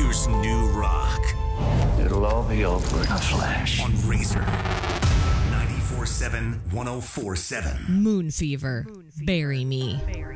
Here's new rock It'll all be over in a flash. on Razor 94.7 104.7. Moon Fever. Bury Me.